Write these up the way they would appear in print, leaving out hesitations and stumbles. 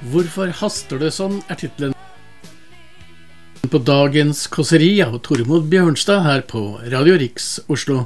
Hvorfor haster det sånn, titlen på dagens kåseri av Tormod Bjørnstad her på Radio Riks Oslo.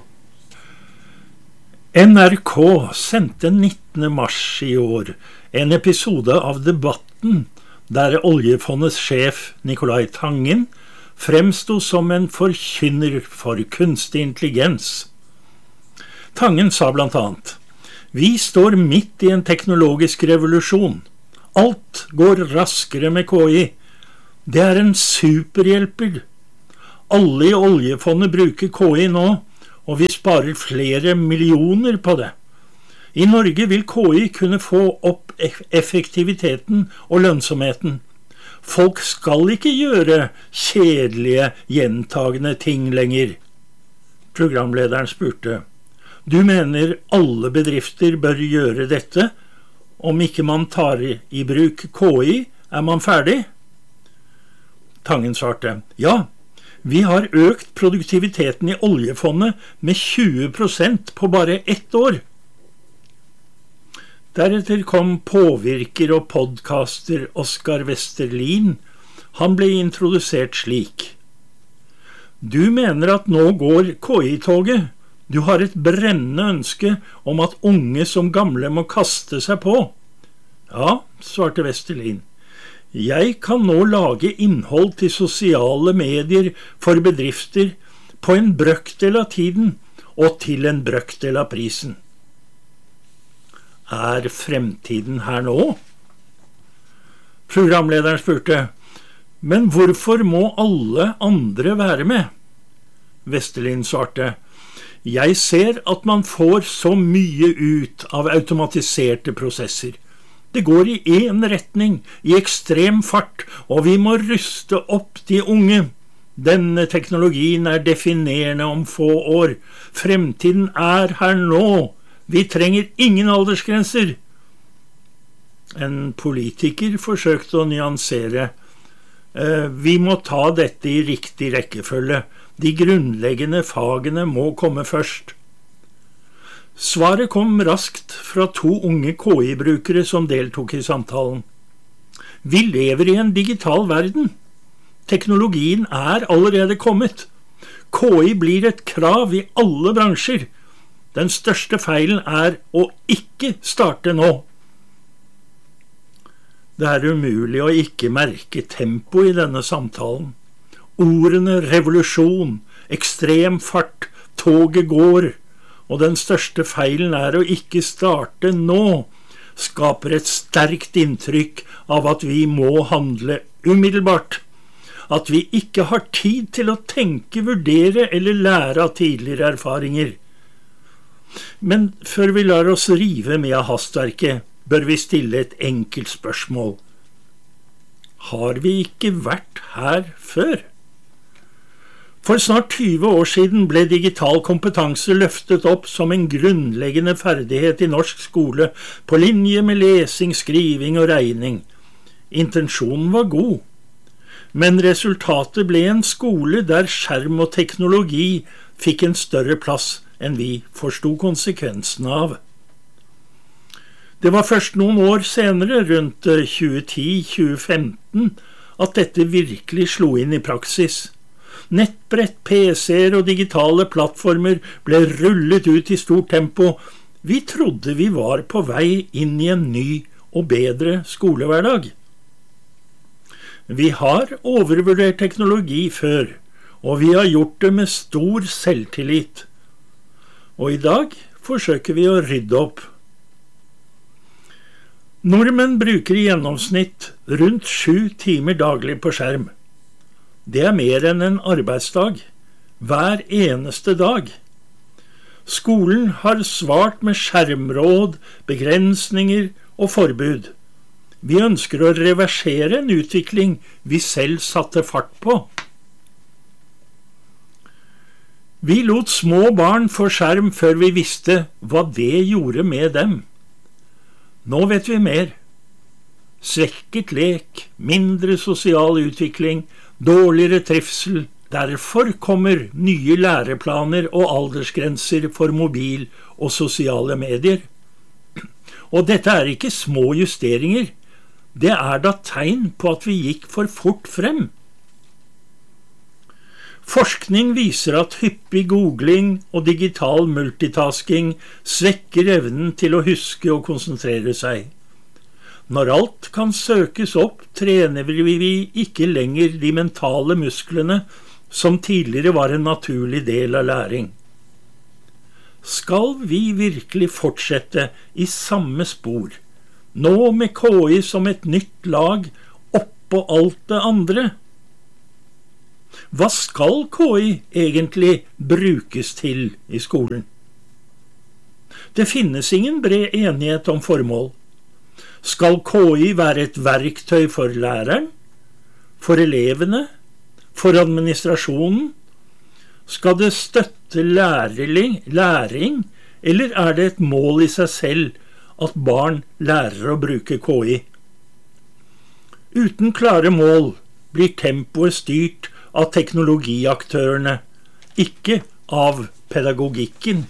NRK sendte 19. mars i år en episode av Debatten der oljefondets sjef Nicolai Tangen fremstod som en forkynner for kunstig intelligens. Tangen sa blant annet: «Vi står midt i en teknologisk revolusjon. Alt går raskere med KI. Det er en superhjelper. Alle i oljefondet bruker KI nå, og vi sparer flere millioner på det. I Norge vil KI kunne få opp effektiviteten og lønnsomheten. Folk skal ikke gjøre kjedelige, gjentagende ting lenger.» Programlederen spurte: «Du mener alle bedrifter bør gjøre dette? Om ikke man tar i bruk KI, er man ferdig?» Tangen svarte: «Ja, vi har økt produktiviteten i oljefondet med 20% på bare ett år.» Deretter kom påvirker og podcaster Oskar Westerlin. Han ble introdusert slik: «Du mener at nå går KI-toget. Du har et brennende ønske om at unge som gamle må kaste seg på.» «Ja», svarte Westerlin. «Jeg kan nå lage innhold til sosiale medier for bedrifter på en brøkdel av tiden og til en brøkdel av prisen.» «Er fremtiden her nå?» Programlederen spurte: «Men hvorfor må alle andre være med?» Westerlin svarte: «Jeg ser at man får så mye ut av automatiserte prosesser. Det går i en retning, i ekstrem fart, og vi må ruste opp de unge. Denne teknologien er definerende om få år. Fremtiden er her nå. Vi trenger ingen aldersgrenser.» En politiker forsøkte å nyansere: «Vi må ta dette i riktig rekkefølge. De grunnleggende fagene må komme først.» Svaret kom raskt fra 2 unge KI-brukere som deltok i samtalen. «Vi lever i en digital verden. Teknologien er allerede kommet. KI blir et krav i alle bransjer. Den største feilen er å ikke starte nå.» Det er umulig å ikke merke tempo i denne samtalen. Ordene revolusjon, ekstrem fart, toget går, og den største feilen er å ikke starte nå, skaper et sterkt inntrykk av at vi må handle umiddelbart, at vi ikke har tid til å tenke, vurdere eller lære av tidligere erfaringer. Men før vi lar oss rive med av hastverket, bør vi stille et enkelt spørsmål. Har vi ikke vært her før? For snart 20 år siden ble digital kompetanse løftet opp som en grunnleggende ferdighet i norsk skole, på linje med lesing, skriving og regning. Intensjonen var god, men resultatet ble en skole der skjerm og teknologi fikk en større plass enn vi forstod konsekvensene av. Det var først noen år senere, rundt 2010-2015, at dette virkelig slo inn i praksis. Nettbrett, PC-er og digitale plattformer ble rullet ut i stort tempo. Vi trodde vi var på vei inn i en ny og bedre skolehverdag. Vi har overvurdert teknologi før, og vi har gjort det med stor selvtillit. Og i dag forsøker vi å rydde opp. Nordmenn bruker i gjennomsnitt rundt 7 timer daglig på skjerm. Det er mer enn en arbeidsdag, hver eneste dag. Skolen har svart med skjermråd, begrensninger og forbud. Vi ønsker å reversere en utvikling vi selv satte fart på. Vi lot små barn få skjerm før vi visste hva det gjorde med dem. Nå vet vi mer. Svekket lek, mindre sosial utvikling, dårligere trivsel. Derfor kommer nye læreplaner og aldersgrenser for mobil og sosiale medier. Og dette er ikke små justeringer. Det da tegn på at vi gikk for fort frem. Forskning viser at hyppig googling og digital multitasking svekker evnen til å huske og konsentrere seg. Når alt kan søkes opp, trener vi ikke lenger de mentale musklene som tidligere var en naturlig del av læring. Skal vi virkelig fortsette i samme spor, nå med KI som et nytt lag oppå alt det andre? Hva skal KI egentlig brukes til i skolen? Det finnes ingen bred enighet om formål. Skal KI være et verktøy for læreren, for elevene, for administrasjonen? Skal det støtte læring, eller det et mål i seg selv at barn lærer å bruke KI? Uten klare mål blir tempoet styrt av teknologiaktørene, ikke av pedagogikken.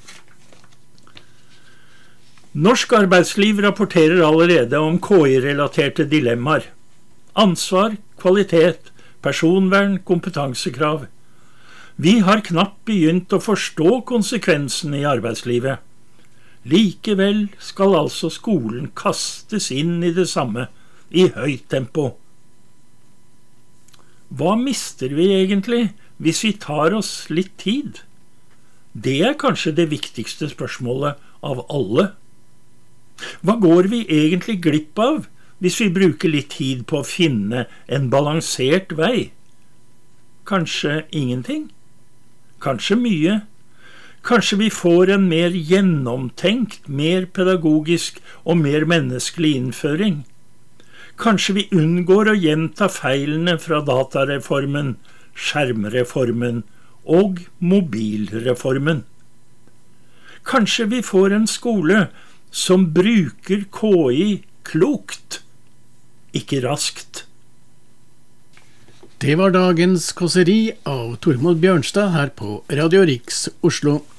Norsk arbeidsliv rapporterer allerede om KI-relaterte dilemmaer. Ansvar, kvalitet, personvern, kompetansekrav. Vi har knapt begynt å forstå konsekvensene i arbeidslivet. Likevel skal altså skolen kastes inn i det samme, i høyt tempo. Hva mister vi egentlig hvis vi tar oss litt tid? Det kanskje det viktigste spørsmålet av alle. Hva går vi egentlig glipp av hvis vi bruker litt tid på å finne en balansert vei? Kanskje ingenting? Kanskje mye? Kanskje vi får en mer gjennomtenkt, mer pedagogisk og mer menneskelig innføring? Kanskje vi unngår å gjenta feilene fra datareformen, skjermreformen og mobilreformen? Kanskje vi får en skole som bruker KI klokt, ikke raskt. Det var dagens kåseri av Tormod Bjørnstad her på Radio Riks Oslo.